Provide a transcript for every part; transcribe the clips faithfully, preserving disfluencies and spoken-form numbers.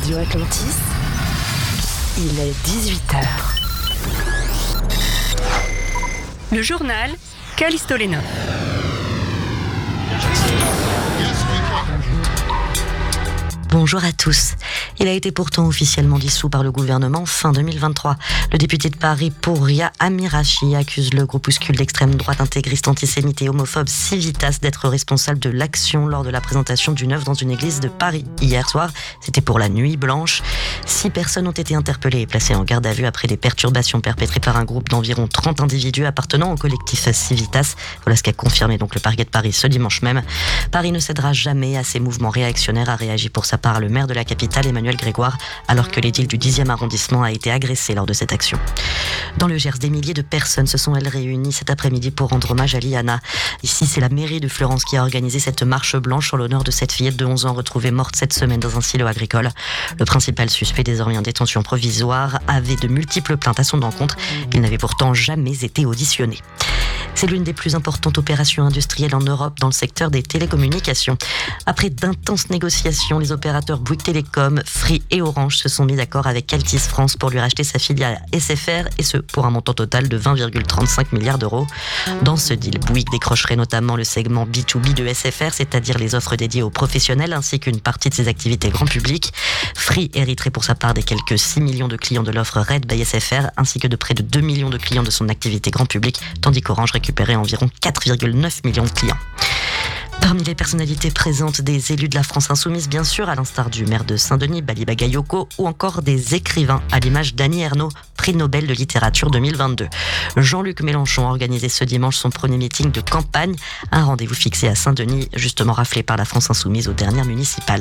Radio Atlantis, il est dix-huit heures. Le journal Callisto Lenov. Bonjour à tous. Il a été pourtant officiellement dissous par le gouvernement fin deux mille vingt-trois. Le député de Paris, Pouria Amirachi, accuse le groupuscule d'extrême droite intégriste antisémite et homophobe Civitas d'être responsable de l'action lors de la présentation d'une œuvre dans une église de Paris. Hier soir, c'était pour la Nuit Blanche. Six personnes ont été interpellées et placées en garde à vue après des perturbations perpétrées par un groupe d'environ trente individus appartenant au collectif Civitas. Voilà ce qu'a confirmé donc le parquet de Paris ce dimanche même. Paris ne cédera jamais à ces mouvements réactionnaires, a réagi pour sa part le maire de la capitale, Emmanuel Grégoire, alors que l'édile du dixième arrondissement a été agressé lors de cette action. Dans le Gers, des milliers de personnes se sont elles réunies cet après-midi pour rendre hommage à Liana. Ici, c'est la mairie de Fleurance qui a organisé cette marche blanche en l'honneur de cette fillette de onze ans retrouvée morte cette semaine dans un silo agricole. Le principal suspect, désormais en détention provisoire, avait de multiples plaintes à son encontre. Il n'avait pourtant jamais été auditionné. C'est l'une des plus importantes opérations industrielles en Europe dans le secteur des télécommunications. Après d'intenses négociations, les opérateurs Bouygues Télécom, Free et Orange se sont mis d'accord avec Altice France pour lui racheter sa filiale S F R, et ce pour un montant total de vingt virgule trente-cinq milliards d'euros. Dans ce deal, Bouygues décrocherait notamment le segment B deux B de S F R, c'est-à-dire les offres dédiées aux professionnels ainsi qu'une partie de ses activités grand public. Free hériterait pour sa part des quelques six millions de clients de l'offre Red by S F R ainsi que de près de deux millions de clients de son activité grand public, tandis qu'Orange récupérait environ quatre virgule neuf millions de clients. Parmi les personnalités présentes, des élus de la France insoumise, bien sûr, à l'instar du maire de Saint-Denis, Bali Bagayoko, ou encore des écrivains, à l'image d'Annie Ernaux, prix Nobel de littérature deux mille vingt-deux. Jean-Luc Mélenchon a organisé ce dimanche son premier meeting de campagne, un rendez-vous fixé à Saint-Denis, justement raflé par la France insoumise aux dernières municipales.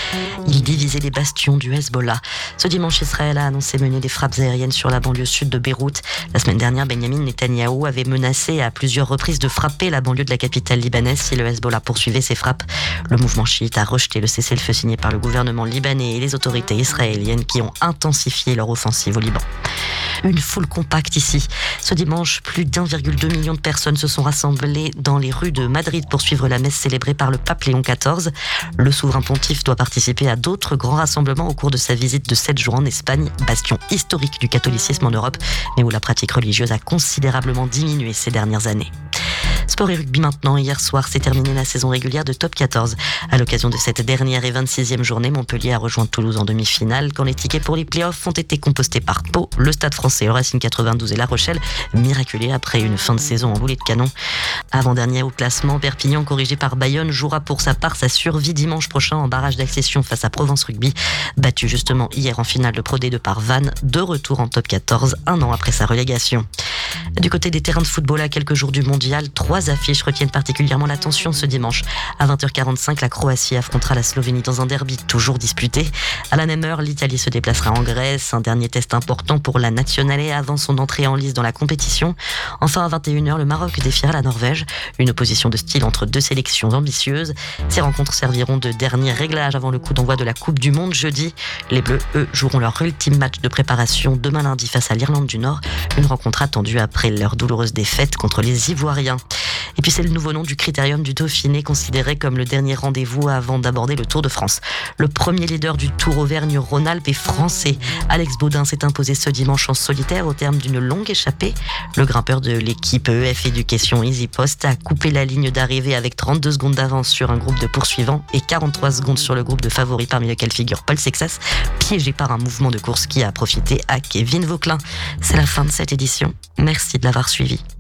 Il divisait les bastions du Hezbollah. Ce dimanche, Israël a annoncé mener des frappes aériennes sur la banlieue sud de Beyrouth. La semaine dernière, Benjamin Netanyahou avait menacé à plusieurs reprises de frapper la banlieue de la capitale libanaise si le Hezbollah poursuivait ses frappes. Le mouvement chiite a rejeté le cessez-le-feu signé par le gouvernement libanais et les autorités israéliennes qui ont intensifié leur offensive au Liban. Une foule compacte ici. Ce dimanche, plus d'un virgule deux million de personnes se sont rassemblées dans les rues de Madrid pour suivre la messe célébrée par le pape Léon quatorze. Le souverain pontife doit participer à d'autres grands rassemblements au cours de sa visite de sept jours en Espagne, bastion historique du catholicisme en Europe, mais où la pratique religieuse a considérablement diminué ces dernières années. Sport et rugby maintenant. Hier soir s'est terminée la saison régulière de Top quatorze. À l'occasion de cette dernière et vingt-sixième journée, Montpellier a rejoint Toulouse en demi-finale. Quand les tickets pour les playoffs ont été compostés par Pau, le Stade Français, le Racing quatre-vingt-douze et La Rochelle, miraculés après une fin de saison en boulet de canon. Avant-dernier au classement, Perpignan, corrigé par Bayonne, jouera pour sa part sa survie dimanche prochain en barrage d'accession face à Provence Rugby, battu justement hier en finale de Pro D deux par Vannes, de retour en Top quatorze, un an après sa relégation. Du côté des terrains de football, à quelques jours du mondial, trois affiches retiennent particulièrement l'attention ce dimanche. À vingt heures quarante-cinq, la Croatie affrontera la Slovénie dans un derby toujours disputé. À la même heure, l'Italie se déplacera en Grèce, un dernier test important pour la Nationale avant son entrée en lice dans la compétition. Enfin, à vingt et une heures, le Maroc défiera la Norvège, une opposition de style entre deux sélections ambitieuses. Ces rencontres serviront de dernier réglage avant le coup d'envoi de la Coupe du Monde jeudi. Les Bleus, eux, joueront leur ultime match de préparation demain lundi face à l'Irlande du Nord, une rencontre attendue après leur douloureuse défaite contre les Ivoiriens. Et puis c'est le nouveau nom du Critérium du Dauphiné, considéré comme le dernier rendez-vous avant d'aborder le Tour de France. Le premier leader du Tour Auvergne-Rhône-Alpes est français. Alex Baudin s'est imposé ce dimanche en solitaire au terme d'une longue échappée. Le grimpeur de l'équipe E F Éducation EasyPost a coupé la ligne d'arrivée avec trente-deux secondes d'avance sur un groupe de poursuivants et quarante-trois secondes sur le groupe de favoris parmi lesquels figure Paul Sexas, piégé par un mouvement de course qui a profité à Kevin Vauquelin. C'est la fin de cette édition. Merci de l'avoir suivi.